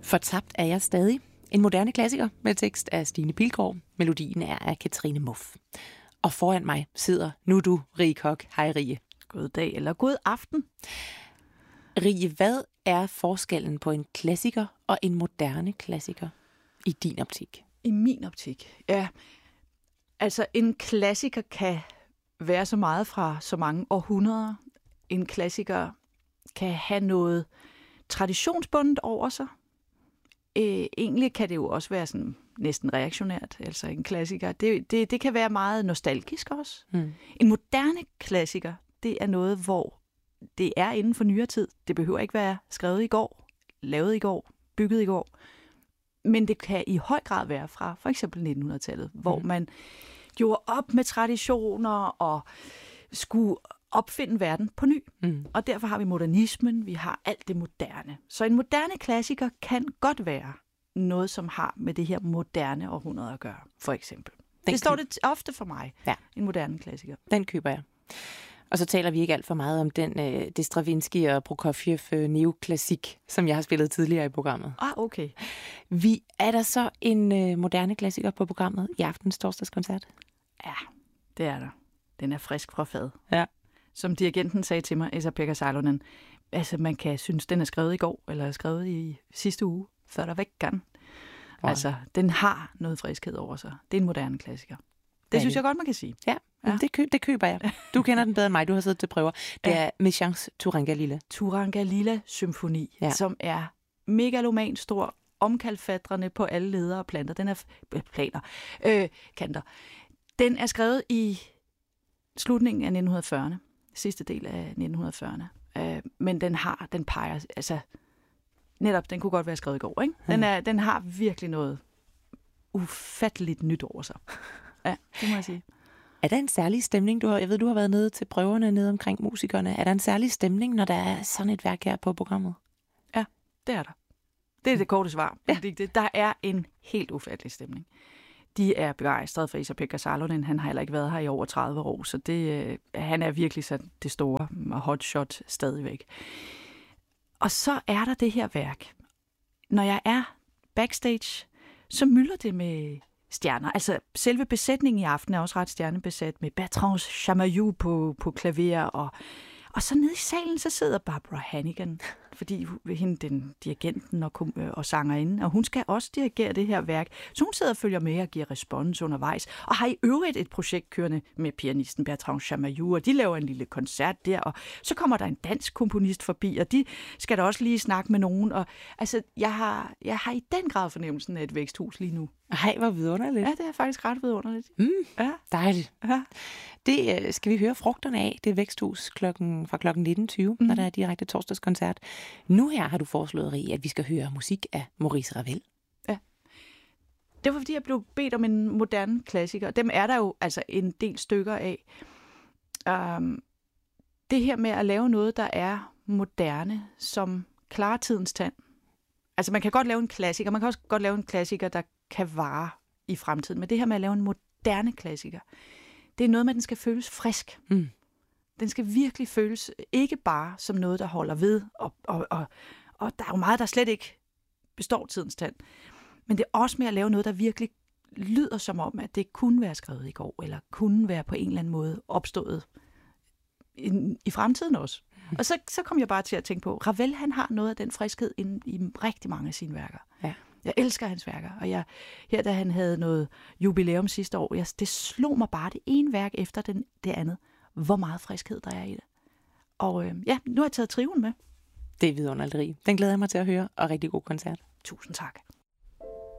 Fortabt er jeg stadig. En moderne klassiker med tekst af Stine Pilgaard. Melodien er af Katrine Muff. Og foran mig sidder nu du, Rie Koch. Hej Rie. God dag eller god aften. Rie, hvad er forskellen på en klassiker og en moderne klassiker i din optik? I min optik, ja. Altså en klassiker kan være så meget fra så mange århundreder. En klassiker kan have noget traditionsbundet over sig. Egentlig kan det jo også være sådan næsten reaktionært, altså en klassiker. Det kan være meget nostalgisk også. En moderne klassiker, det er noget, hvor det er inden for nyere tid. Det behøver ikke være skrevet i går, lavet i går, bygget i går. Men det kan i høj grad være fra for eksempel 1900-tallet, hvor man gjorde op med traditioner og skulle opfinde verden på ny. Og derfor har vi modernismen, vi har alt det moderne. Så en moderne klassiker kan godt være noget, som har med det her moderne århundrede at gøre, for eksempel. Det står det ofte for mig, en moderne klassiker. Den køber jeg. Og så taler vi ikke alt for meget om den det Stravinsky og Prokofjev neoklassik, som jeg har spillet tidligere i programmet. Okay. Er der så en moderne klassiker på programmet i aftens torsdagskoncert? Ja, det er der. Den er frisk fra fad. Ja. Som dirigenten sagde til mig, Esa-Pekka Salonen, altså man kan synes, den er skrevet i går, eller er skrevet i sidste uge, før der veckan. Wow. Altså, den har noget friskhed over sig. Det er en moderne klassiker. Det synes jeg godt, man kan sige. Ja. Det køber jeg. Du kender den bedre end mig, du har siddet til prøver. Det er Méchains Turangalila. Turangalila symfoni, som er megaloman stor, omkalfatrende på alle ledere og planter. Den er kanter. Den er skrevet i slutningen af 1940'erne, sidste del af 1940'erne. Men den peger, altså netop, den kunne godt være skrevet i går, ikke? Den har virkelig noget ufatteligt nyt over sig. Ja, det må jeg sige. Er der en særlig stemning? Jeg ved, du har været nede til prøverne nede omkring musikerne. Er der en særlig stemning, når der er sådan et værk her på programmet? Ja, det er der. Det er det korte svar. Ja. Der er en helt ufattelig stemning. De er begejstrede for Esa-Pekka Salonen. Han har heller ikke været her i over 30 år, så han er virkelig så det store hotshot stadigvæk. Og så er der det her værk. Når jeg er backstage, så mylder det med stjerner. Altså, selve besætningen i aften er også ret stjernebesat med Bertrand Chamayou på klaver, og så nede i salen, så sidder Barbara Hannigan, fordi hende, den dirigenten og sangerinden, og hun skal også dirigere det her værk. Så hun sidder og følger med og giver respons undervejs, og har i øvrigt et projekt kørende med pianisten Bertrand Chamayou, og de laver en lille koncert der, og så kommer der en dansk komponist forbi, og de skal da også lige snakke med nogen, og altså, jeg har i den grad fornemmelsen af et væksthus lige nu. Ej, hvor vidunderligt. Ja, det er faktisk ret vidunderligt. Ja. Dejligt. Ja. Det skal vi høre frugterne af, det væksthus fra klokken 19.20, når der er direkte torsdagskoncert. Nu her har du foreslået, Rie, at vi skal høre musik af Maurice Ravel. Ja. Det var fordi, jeg blev bedt om en moderne klassiker. Dem er der jo altså en del stykker af. Det her med at lave noget, der er moderne, som klarer tidens tand. Altså man kan godt lave en klassiker, man kan også godt lave en klassiker, der kan vare i fremtiden. Men det her med at lave en moderne klassiker, det er noget med, at den skal føles frisk. Den skal virkelig føles ikke bare som noget, der holder ved, og der er jo meget, der slet ikke består tidens tand. Men det er også med at lave noget, der virkelig lyder som om, at det kunne være skrevet i går, eller kunne være på en eller anden måde opstået i fremtiden også. Og så kom jeg bare til at tænke på, Ravel, han har noget af den friskhed i rigtig mange af sine værker. Ja. Jeg elsker hans værker, og her da han havde noget jubilæum sidste år, det slog mig bare det ene værk efter det andet, hvor meget friskhed der er i det. Og nu har jeg taget triven med. Det er vidunderligt. Den glæder jeg mig til at høre, og rigtig god koncert. Tusind tak.